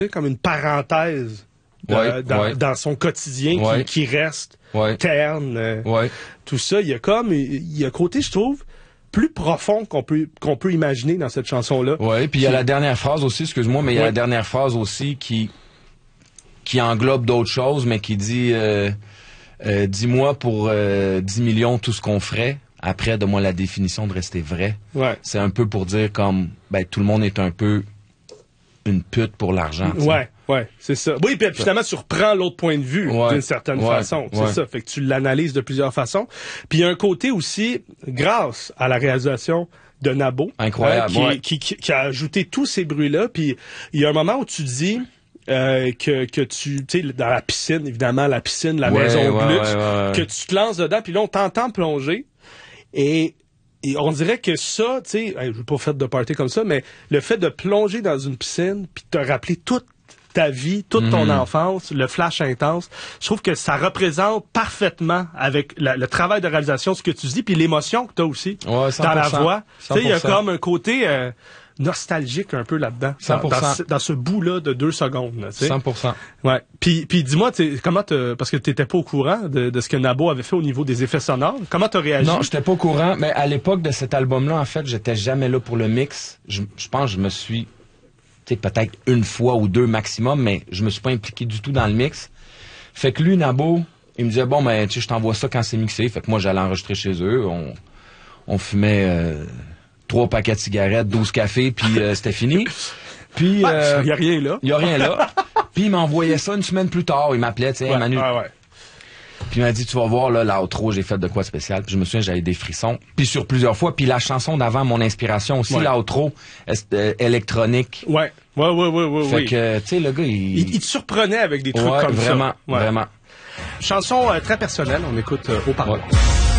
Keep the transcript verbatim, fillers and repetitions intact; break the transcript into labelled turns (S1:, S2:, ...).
S1: comme une parenthèse de,
S2: ouais,
S1: dans,
S2: ouais.
S1: dans son quotidien
S2: ouais.
S1: qui, qui reste
S2: ouais.
S1: terne. Euh,
S2: ouais.
S1: Tout ça, il y a comme, il y a un côté, je trouve, plus profond qu'on peut qu'on peut imaginer dans cette chanson-là.
S2: Ouais, puis il y a la dernière phrase aussi, excuse-moi, mais il y a
S1: ouais.
S2: la dernière phrase aussi qui qui englobe d'autres choses, mais qui dit euh, euh, dis-moi pour euh, dix millions tout ce qu'on ferait. Après, donne-moi la définition de rester vrai.
S1: Ouais.
S2: C'est un peu pour dire comme ben tout le monde est un peu une pute pour l'argent. T'sais.
S1: Ouais, ouais, c'est ça. Oui, puis finalement, tu reprends l'autre point de vue
S2: ouais,
S1: d'une certaine
S2: ouais,
S1: façon. C'est
S2: ouais.
S1: ça. Fait que tu l'analyses de plusieurs façons. Puis il y a un côté aussi, grâce à la réalisation de Nabo,
S2: incroyable,
S1: euh, qui,
S2: ouais.
S1: qui, qui, qui a ajouté tous ces bruits-là. Puis il y a un moment où tu dis euh, que, que tu, tu sais, dans la piscine, évidemment, la piscine, la
S2: ouais,
S1: maison
S2: ouais,
S1: de luxe,
S2: ouais, ouais, ouais.
S1: que tu te lances dedans, puis là, on t'entend plonger. Et Et on dirait que ça, tu sais, je veux pas faire de party comme ça, mais le fait de plonger dans une piscine puis de te rappeler toute ta vie, toute ton
S2: mm-hmm.
S1: enfance, le flash intense, je trouve que ça représente parfaitement avec la, le travail de réalisation, ce que tu dis, puis l'émotion que tu as aussi
S2: ouais,
S1: dans la voix. Tu sais, il y a
S2: cent pour cent.
S1: comme un côté euh, nostalgique un peu là-dedans,
S2: cent pour cent.
S1: Dans, dans, ce, dans ce bout-là de deux secondes. Là,
S2: cent pour cent.
S1: Ouais. Puis, puis dis-moi, comment t'as, parce que t'étais pas au courant de, de ce que Nabo avait fait au niveau des effets sonores. Comment t'as réagi?
S2: Non, j'étais pas au courant, mais à l'époque de cet album-là, en fait, j'étais jamais là pour le mix. Je, je pense que je me suis, tu sais, peut-être une fois ou deux maximum, mais je me suis pas impliqué du tout dans le mix. Fait que lui, Nabo, il me disait, bon, ben, tu sais, je t'envoie ça quand c'est mixé. Fait que moi, j'allais enregistrer chez eux. On, on fumait euh, trois paquets de cigarettes, douze cafés, puis euh, c'était fini. Puis, il
S1: euh, y a rien là.
S2: Il y a rien là. Puis il m'envoyait ça une semaine plus tard. Il m'appelait, tu sais,
S1: ouais,
S2: Manu.
S1: Ouais, ouais.
S2: Puis il m'a dit, tu vas voir, là, l'outro, j'ai fait de quoi de spécial. Puis je me souviens, j'avais des frissons. Puis sur plusieurs fois. Puis la chanson d'avant, mon inspiration aussi, ouais. L'outro euh, électronique.
S1: Ouais, ouais, ouais, ouais, ouais.
S2: Fait
S1: oui.
S2: que, tu sais, le gars, il...
S1: il... Il te surprenait avec des trucs
S2: ouais,
S1: comme
S2: vraiment,
S1: ça. Ouais,
S2: vraiment.
S1: Chanson euh, très personnelle, on écoute euh, Haut-Parleur. Ouais.